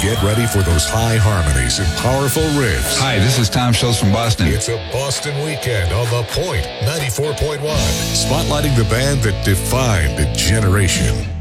Get ready for those high harmonies and powerful riffs. Hi, this is Tom Schultz from Boston. It's a Boston weekend on The Point 94.1, spotlighting the band that defined a generation.